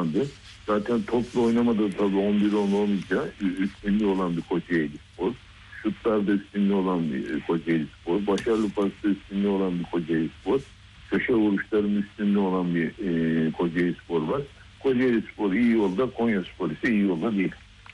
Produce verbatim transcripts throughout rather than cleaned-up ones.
kazandı. Zaten topla oynamadı tabii on bir on olunca üstünlüğü olan bir Kocaelispor. Şutlarda üstünlüğü olan bir Kocaelispor. Başarılı pasta üstünlüğü olan bir Kocaelispor. Köşe vuruşların üstünlüğü olan bir e, Kocaelispor var. Kocaelispor iyi yolda, Konyaspor ise iyi yolda değil.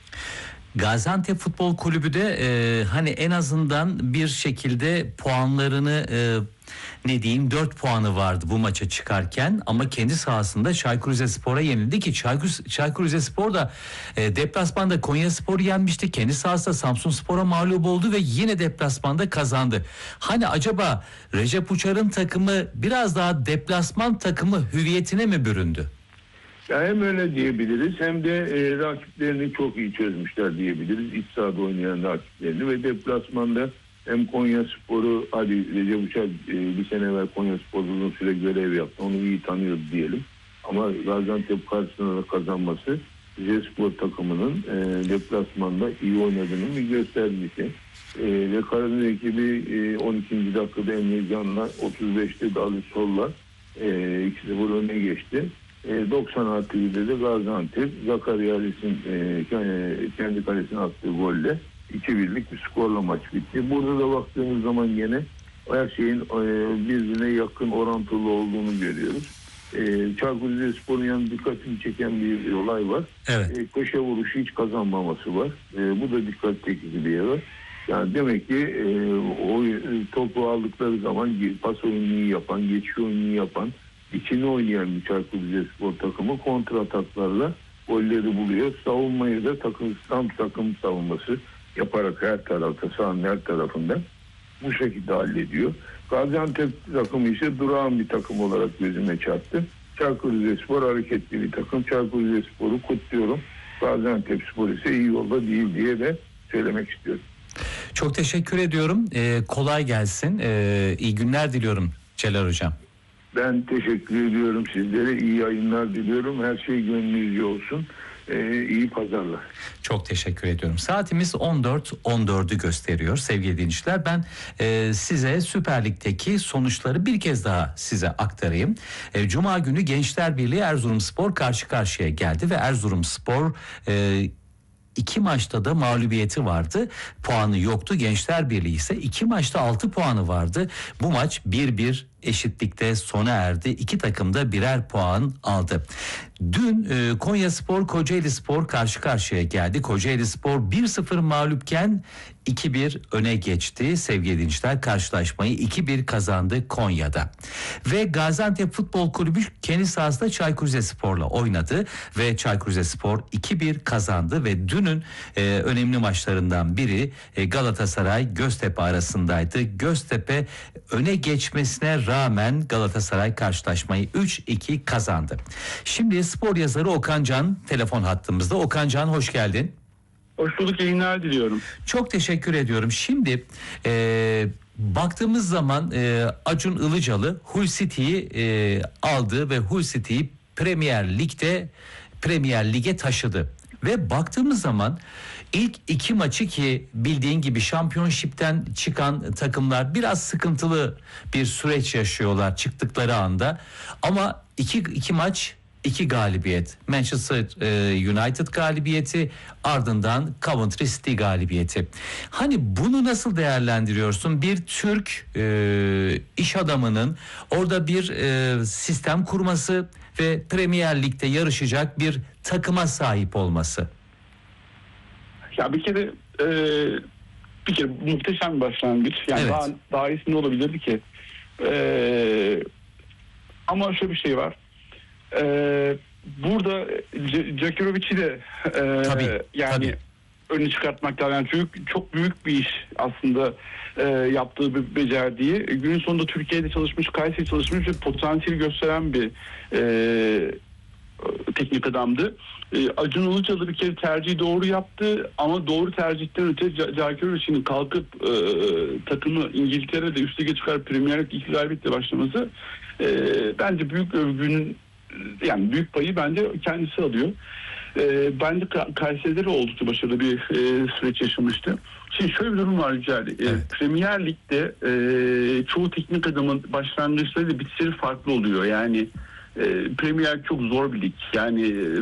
Gaziantep Futbol Kulübü de e, hani en azından bir şekilde puanlarını e, ne diyeyim dört puanı vardı bu maça çıkarken ama kendi sahasında Çaykur Rizespor'a yenildi ki Çaykur, Çaykur Rizespor da e, deplasmanda Konyaspor'u yenmişti. Kendi sahasında Samsunspor'a mağlup oldu ve yine deplasmanda kazandı. Hani acaba Recep Uçar'ın takımı biraz daha deplasman takımı hüviyetine mi büründü? Ya hem öyle diyebiliriz hem de e, rakiplerini çok iyi çözmüşler diyebiliriz. İç sahada oynayan rakiplerini ve deplasmanda hem Konyaspor'u hadi Recep Uçar e, bir sene evvel Konyaspor'da uzun süre görev yaptı. Onu iyi tanıyordu diyelim. Ama Gaziantep karşısında da kazanması Rizespor takımının e, deplasmanda iyi oynadığının bir göstergesi. E, ve Karadeniz ekibi e, on ikinci dakikada Emre Can'la otuz beşte Dalı Sol'la e, iki sıfır öne geçti. doksan artı birde de Gaziantep Zakaria Alis'in kendi kalesine attığı golle iki birlik bir skorla maç bitti. Burada da baktığımız zaman yine her şeyin birbirine yakın orantılı olduğunu görüyoruz. Çaykur Rizespor'un yanında dikkatini çeken bir olay var. Evet. Köşe vuruşu hiç kazanmaması var. Bu da dikkat çekici bir yer var. Yani demek ki o topu aldıkları zaman pas oyununu yapan, geçiş oyununu yapan, İçini oynayan bir Çaykur Rizespor takımı kontra ataklarla golleri buluyor. Savunmayı da takım, tam takım savunması yaparak her tarafta, sahanın her tarafında bu şekilde hallediyor. Gaziantep takımı ise durağan bir takım olarak gözüme çarptı. Çaykur Rizespor hareketli bir takım. Çaykur Rizespor'u kutluyorum. Gaziantepspor ise iyi yolda değil diye de söylemek istiyorum. Çok teşekkür ediyorum. Ee, kolay gelsin. Ee, iyi günler diliyorum Celal Hocam. Ben teşekkür ediyorum sizlere. İyi yayınlar diliyorum. Her şey gönlünüzce olsun. Ee, iyi pazarlar. Çok teşekkür ediyorum. Saatimiz on dört on dördü gösteriyor sevgili dinleyiciler. Ben e, size Süper Lig'deki sonuçları bir kez daha size aktarayım. E, Cuma günü Gençler Birliği Erzurumspor karşı karşıya geldi ve Erzurumspor e, İki maçta da mağlubiyeti vardı. Puanı yoktu. Gençler Birliği ise iki maçta altı puanı vardı. Bu maç bir bir eşitlikte sona erdi. İki takım da birer puan aldı. Dün e, Konyaspor Kocaelispor karşı karşıya geldi. Kocaelispor bir sıfır mağlupken iki bir öne geçti. Sevgili dinleyiciler, karşılaşmayı iki bir kazandı Konya'da. Ve Gaziantep Futbol Kulübü kendi sahasında Çaykur Rizespor'la oynadı ve Çaykur Rizespor iki bir kazandı ve dünün e, önemli maçlarından biri e, Galatasaray Göztepe arasındaydı. Göztepe öne geçmesine rağmen Galatasaray karşılaşmayı üç iki kazandı. Şimdi spor yazarı Okan Can telefon hattımızda. Okan Can, hoş geldin. Hoş bulduk, yayınlar diliyorum. Çok teşekkür ediyorum. Şimdi e, baktığımız zaman e, Acun Ilıcalı Hull City'yi e, aldı ve Hull City'yi Premier Lig'de Premier Lig'e taşıdı. Ve baktığımız zaman ilk iki maçı, ki bildiğin gibi şampiyonşipten çıkan takımlar biraz sıkıntılı bir süreç yaşıyorlar çıktıkları anda. Ama iki, iki maç iki galibiyet. Manchester United galibiyeti, ardından Coventry City galibiyeti. Hani bunu nasıl değerlendiriyorsun? Bir Türk e, iş adamının orada bir e, sistem kurması ve Premier Lig'de yarışacak bir takıma sahip olması. Ya bir kere e, bir kere muhteşem bir başlangıç. Yani Evet. daha, daha iyisi ne olabilirdi ki? E, ama şöyle bir şey var. E, burada Djakirovic'i de e, Tabii, yani tabii. önü çıkartmak lazım. Yani çok, çok büyük bir iş aslında e, yaptığı, bir becerdiği. Günün sonunda Türkiye'de çalışmış, Kayseri çalışmış ve potansiyeli gösteren bir e, teknik adamdı. E, Acun Ilıcalı bir kere tercihi doğru yaptı ama doğru tercihten öte Djakirovic'in kalkıp e, takımı İngiltere'de üst lige çıkar Premier Lig iki galibiyetle başlaması e, bence büyük övgünün, yani büyük payı bence kendisi alıyor. E, bence Kayseri'de oldukça başarılı bir e, süreç yaşamıştı. Şimdi şöyle bir durum var Yücel. E, evet. Premier Lig'de e, çoğu teknik adamın başlangıçları da bitişleri farklı oluyor. Yani e, Premier Lig çok zor bir lig. Yani